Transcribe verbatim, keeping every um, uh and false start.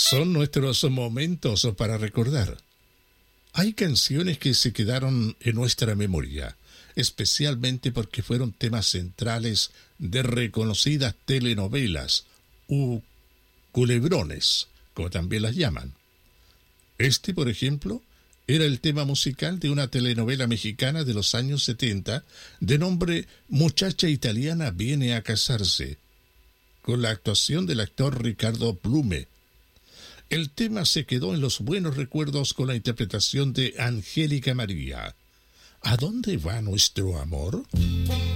Son nuestros momentos para recordar. Hay canciones que se quedaron en nuestra memoria, especialmente porque fueron temas centrales de reconocidas telenovelas u culebrones, como también las llaman. Este, por ejemplo, era el tema musical de una telenovela mexicana de los años setenta de nombre Muchacha Italiana Viene a Casarse, con la actuación del actor Ricardo Blume. El tema se quedó en los buenos recuerdos con la interpretación de Angélica María. ¿A dónde va nuestro amor?